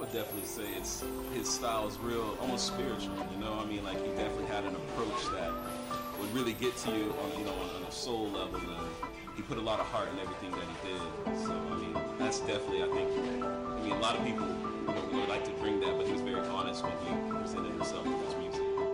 would definitely say it's his style is real, almost spiritual. You know, I mean, like he definitely had an approach that would really get to you on, you know, on a soul level. And he put a lot of heart in everything that he did. So I mean, that's definitely, I think. I mean, a lot of people, you know, would like to bring that, but he was very honest when he presented himself with his music.